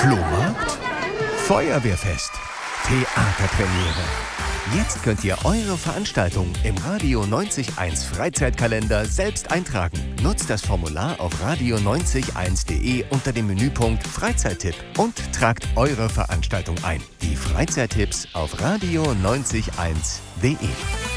Flohmarkt? Feuerwehrfest? Theaterpremiere? Jetzt könnt ihr eure Veranstaltung im Radio 90.1 Freizeitkalender selbst eintragen. Nutzt das Formular auf radio901.de unter dem Menüpunkt Freizeittipp und tragt eure Veranstaltung ein. Die Freizeittipps auf radio901.de.